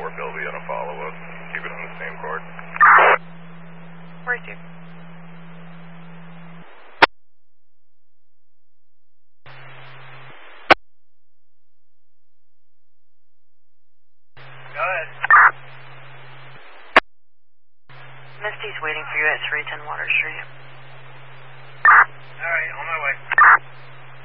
Bill be on a follow-up. Keep it on the same court. Where to? Go ahead. Misty's waiting for you at 310 Water Street.